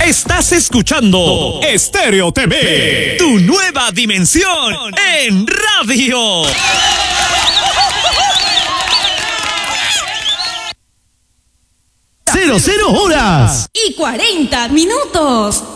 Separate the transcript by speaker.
Speaker 1: Estás escuchando Estéreo TV, tu nueva dimensión en radio.
Speaker 2: 00 horas
Speaker 3: y 40 minutos.